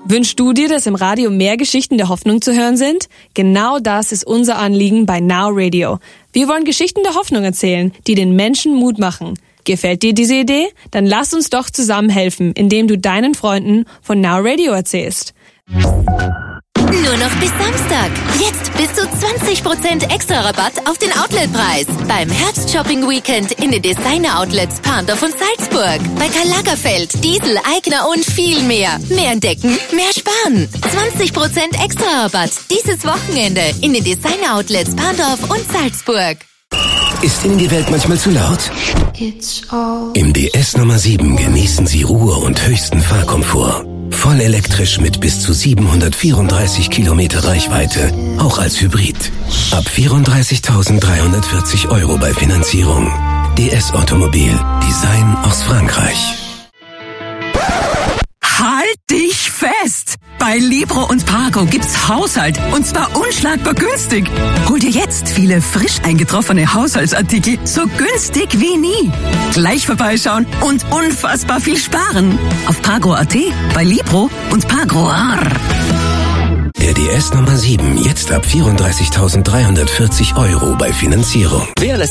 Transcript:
Wünschst du dir, dass im Radio mehr Geschichten der Hoffnung zu hören sind? Genau das ist unser Anliegen bei Now Radio. Wir wollen Geschichten der Hoffnung erzählen, die den Menschen Mut machen. Gefällt dir diese Idee? Dann lass uns doch zusammen helfen, indem du deinen Freunden von Now Radio erzählst. Nur noch bis Samstag. Jetzt bis zu 20% extra Rabatt auf den Outletpreis. Beim Herbst-Shopping-Weekend in den Designer-Outlets Parndorf und Salzburg. Bei Karl Lagerfeld, Diesel, Aigner und viel mehr. Mehr entdecken, mehr sparen. 20% extra Rabatt dieses Wochenende in den Designer-Outlets Parndorf und Salzburg. Ist Ihnen die Welt manchmal zu laut? Im DS Nummer 7 genießen Sie Ruhe und höchsten Fahrkomfort. Voll elektrisch mit bis zu 734 Kilometer Reichweite, auch als Hybrid. Ab 34.340 € bei Finanzierung. DS Automobil, Design aus Frankreich. Halt dich fest! Bei Libro und Pago gibt's Haushalt und zwar unschlagbar günstig. Hol dir jetzt viele frisch eingetroffene Haushaltsartikel so günstig wie nie. Gleich vorbeischauen und unfassbar viel sparen. Auf Pago.at, bei Libro und Pago. Der DS Nummer 7 jetzt ab 34.340 € bei Finanzierung.